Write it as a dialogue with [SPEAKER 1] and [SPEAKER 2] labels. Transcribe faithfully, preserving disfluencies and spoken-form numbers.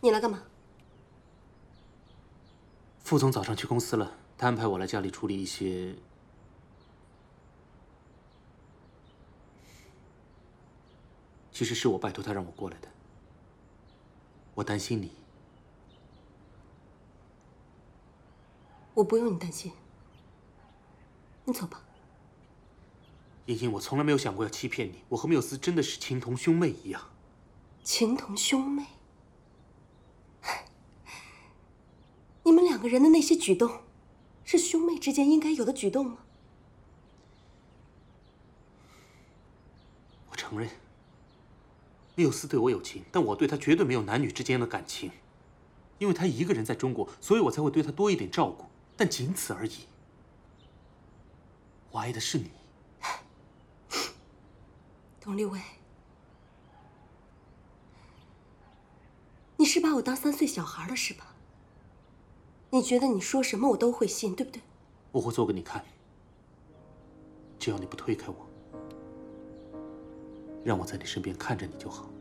[SPEAKER 1] 你来干嘛？
[SPEAKER 2] 副总早上去公司了，他安排我来家里处理一些……其实是我拜托他让我过来的。我担心你。
[SPEAKER 1] 我不用你担心。你走吧。
[SPEAKER 2] 茵茵，我从来没有想过要欺骗你，我和缪斯真的是情同兄妹一样。
[SPEAKER 1] 情同兄妹？你们两个人的那些举动，是兄妹之间应该有的举动吗？
[SPEAKER 2] 我承认，缪斯对我有情，但我对他绝对没有男女之间的感情。因为他一个人在中国，所以我才会对他多一点照顾，但仅此而已。我爱的是你。
[SPEAKER 1] 董立伟，你是把我当三岁小孩了是吧？你觉得你说什么我都会信，对不对？
[SPEAKER 2] 我会做给你看，只要你不推开我，让我在你身边看着你就好。